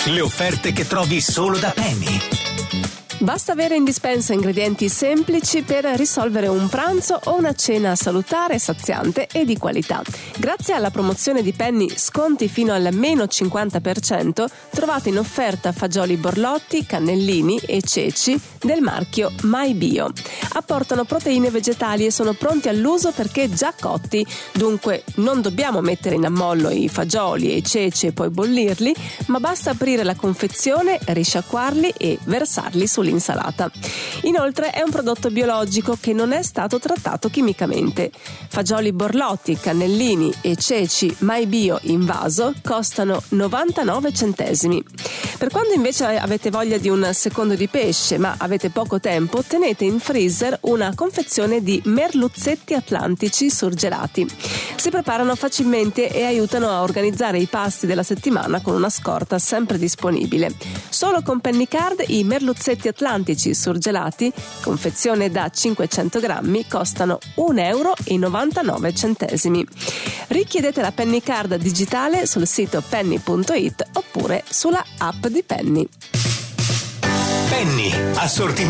Le offerte che trovi solo da Penny. Basta avere in dispensa ingredienti semplici per risolvere un pranzo o una cena salutare, saziante e di qualità. Grazie alla promozione di Penny sconti fino al meno 50%, trovate in offerta fagioli borlotti, cannellini e ceci del marchio MyBio. Apportano proteine vegetali e sono pronti all'uso perché già cotti, dunque non dobbiamo mettere in ammollo i fagioli e i ceci e poi bollirli, ma basta aprire la confezione, risciacquarli e versarli sull'insalata. Inoltre è un prodotto biologico che non è stato trattato chimicamente. Fagioli borlotti, cannellini e ceci MyBio in vaso costano 99 centesimi. Per quando invece avete voglia di un secondo di pesce ma avete poco tempo, tenete in freezer una confezione di merluzzetti atlantici surgelati. Si preparano facilmente e aiutano a organizzare i pasti della settimana con una scorta sempre disponibile. Solo con Penny Card i merluzzetti atlantici surgelati, confezione da 500 grammi, costano €1,99. Richiedete la Penny Card digitale sul sito penny.it oppure sulla app di Penny. Penny, assortimento